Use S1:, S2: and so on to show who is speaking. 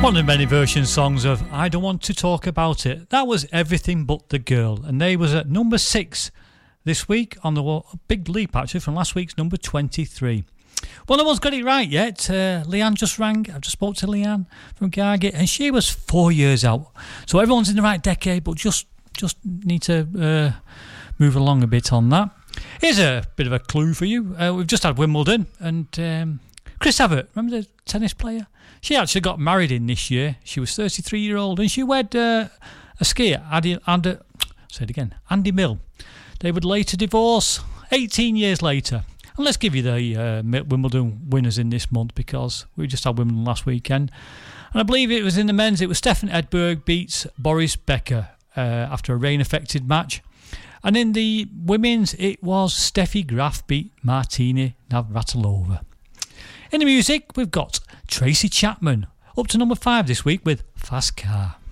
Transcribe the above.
S1: One of the many version songs of I Don't Want to Talk About It. That was Everything But the Girl, and they was at number 6 this week on the big leap actually from last week's number 23. Well, no one's got it right yet. Leanne just rang. I've just spoke to Leanne from Gargit, and she was 4 years out. So everyone's in the right decade, but just need to move along a bit on that. Here's a bit of a clue for you. We've just had Wimbledon, and Chris Evert, remember the tennis player? She actually got married in this year. She was 33-year-old, and she wed a skier, Andy Mill. They would later divorce 18 years later. And let's give you the Wimbledon winners in this month, because we just had Wimbledon last weekend. And I believe it was in the men's, it was Stefan Edberg beats Boris Becker after a rain-affected match. And in the women's, it was Steffi Graf beat Martina Navratilova. In the music, we've got Tracy Chapman, up to number 5 this week with Fast Car.